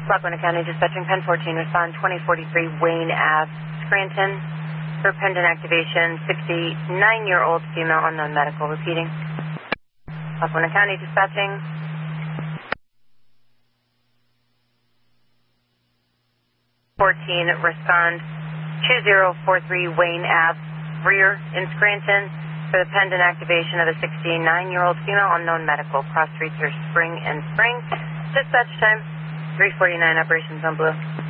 Lackawanna County Dispatching, Pen 14, respond 2043 Wayne Ave, Scranton, for pendant activation, 69-year-old female, unknown medical. Repeating. Lackawanna County Dispatching. 14, respond 2043 Wayne Ave, rear in Scranton, for the pendant activation of a 69-year-old female, unknown medical. Cross streets are Spring and Spring. Dispatch time 3:49. Operations on Blue.